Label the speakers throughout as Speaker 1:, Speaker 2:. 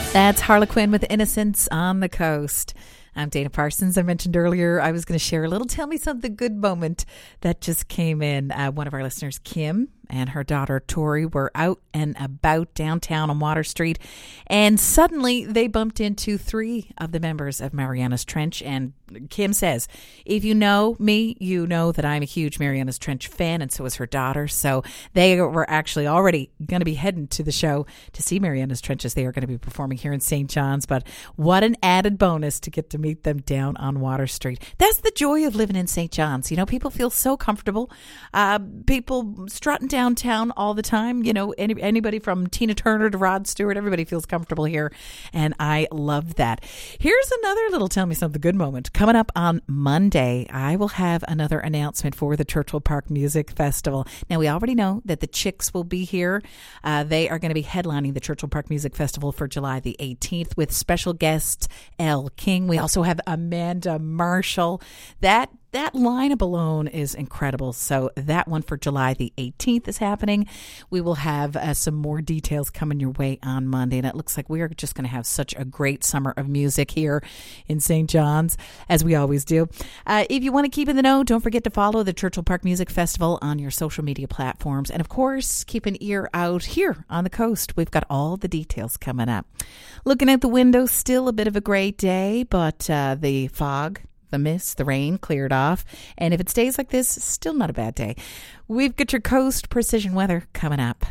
Speaker 1: That's Harlequin with Innocence on the Coast. I'm Dana Parsons. I mentioned earlier I was going to share a little Tell Me Something Good moment that just came in. One of our listeners, Kim, and her daughter, Tori, were out and about downtown on Water Street, and suddenly they bumped into 3 of the members of Marianas Trench. And Kim says, if you know me, you know that I'm a huge Marianas Trench fan, and so is her daughter. So they were actually already going to be heading to the show to see Marianas Trench as they are going to be performing here in St. John's. But what an added bonus to get to meet them down on Water Street. That's the joy of living in St. John's. You know, people feel so comfortable. People strutting downtown all the time. You know, anybody from Tina Turner to Rod Stewart, everybody feels comfortable here. And I love that. Here's another little Tell Me Something Good moment. Coming up on Monday, I will have another announcement for the Churchill Park Music Festival. Now, we already know that the Chicks will be here. They are going to be headlining the Churchill Park Music Festival for July the 18th with special guest Elle King. We also have Amanda Marshall. That lineup alone is incredible. So that one for July the 18th is happening. We will have some more details coming your way on Monday. And it looks like we are just going to have such a great summer of music here in St. John's, as we always do. If you want to keep in the know, don't forget to follow the Churchill Park Music Festival on your social media platforms. And of course, keep an ear out here on the coast. We've got all the details coming up. Looking at the window, still a bit of a gray day, but the fog, the mist, the rain cleared off. And if it stays like this, still not a bad day. We've got your Coast Precision Weather coming up.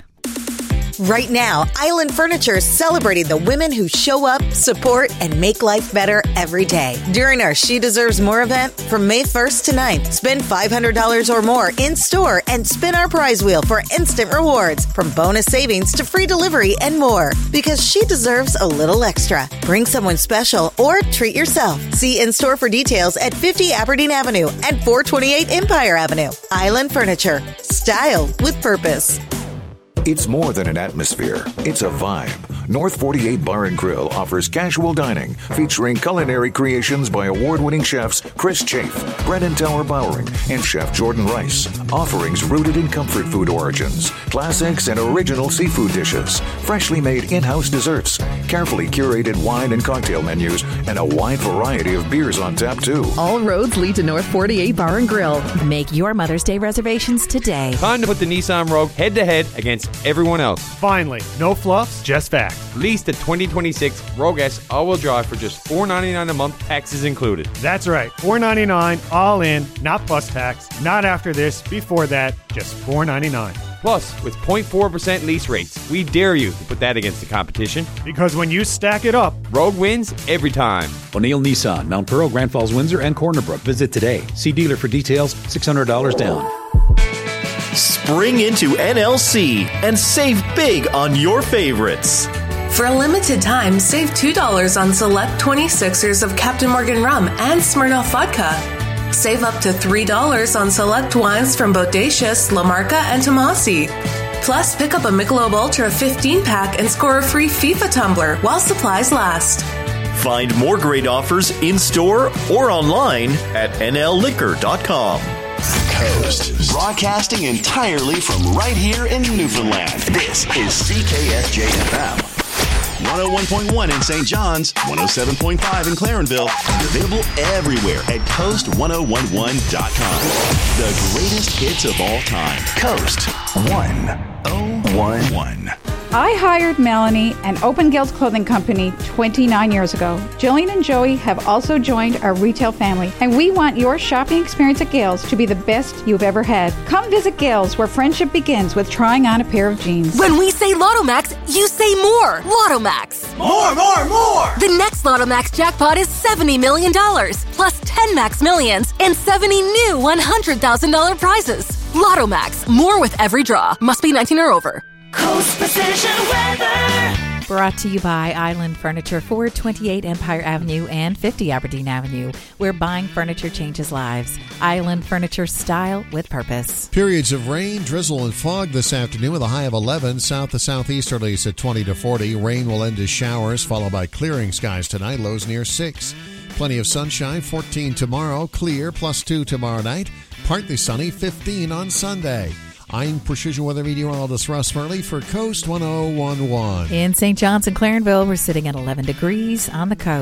Speaker 2: Right now, Island Furniture is celebrating the women who show up, support, and make life better every day. During our She Deserves More event, from May 1st to 9th, spend $500 or more in-store and spin our prize wheel for instant rewards, from bonus savings to free delivery and more. Because she deserves a little extra. Bring someone special or treat yourself. See in-store for details at 50 Aberdeen Avenue and 428 Empire Avenue. Island Furniture. Style with purpose.
Speaker 3: It's more than an atmosphere. It's a vibe. North 48 Bar and Grill offers casual dining featuring culinary creations by award-winning chefs Chris Chafe, Brennan Tower Bowering, and Chef Jordan Rice. Offerings rooted in comfort food origins, classics and original seafood dishes, freshly made in-house desserts, carefully curated wine and cocktail menus, and a wide variety of beers on tap too.
Speaker 4: All roads lead to North 48 Bar and Grill.
Speaker 1: Make your Mother's Day reservations today.
Speaker 5: Time to put the Nissan Rogue head-to-head against everyone else.
Speaker 6: Finally, no fluffs, just facts.
Speaker 5: Lease the 2026 Rogue S all-wheel drive for just $499 a month, taxes included.
Speaker 6: That's right, $499 all in, not plus tax, not after this, before that, just $499.
Speaker 5: Plus, with 0.4% lease rates, we dare you to put that against the competition.
Speaker 6: Because when you stack it up,
Speaker 5: Rogue wins every time.
Speaker 7: O'Neill Nissan, Mount Pearl, Grand Falls, Windsor, and Corner Brook. Visit today. See dealer for details, $600 down.
Speaker 8: Spring into NLC and save big on your favorites.
Speaker 9: For a limited time, save $2 on select 26ers of Captain Morgan rum and Smirnoff vodka. Save up to $3 on select wines from Bodacious, La Marca, and Tomasi. Plus, pick up a Michelob Ultra 15-pack and score a free FIFA tumbler while supplies last.
Speaker 8: Find more great offers in-store or online at nlliquor.com.
Speaker 10: Coast, broadcasting entirely from right here in Newfoundland. This is CKSJ-FM. 101.1 in St. John's, 107.5 in Clarenville, and available everywhere at Coast1011.com. The greatest hits of all time. Coast 1011.
Speaker 11: I hired Melanie and opened Gales Clothing Company 29 years ago. Jillian and Joey have also joined our retail family, and we want your shopping experience at Gales to be the best you've ever had. Come visit Gales, where friendship begins with trying on a pair of jeans.
Speaker 12: When we say Lotto Max, you say more. Lotto Max.
Speaker 10: More, more, more!
Speaker 12: The next Lotto Max jackpot is $70 million, plus 10 Max Millions and 70 new $100,000 prizes. Lotto Max. More with every draw. Must be 19 or over.
Speaker 13: Coast Precision Weather.
Speaker 1: Brought to you by Island Furniture, 428 Empire Avenue and 50 Aberdeen Avenue, where buying furniture changes lives. Island Furniture, style with purpose.
Speaker 14: Periods of rain, drizzle, and fog this afternoon with a high of 11. South to southeasterlies at 20 to 40. Rain will end as showers, followed by clearing skies tonight. Lows near 6. Plenty of sunshine, 14 tomorrow. Clear, +2 tomorrow night. Partly sunny, 15 on Sunday. I'm Precision Weather Meteorologist Russ Murley for Coast 1011.
Speaker 1: In St. John's and Clarenville, we're sitting at 11 degrees on the coast.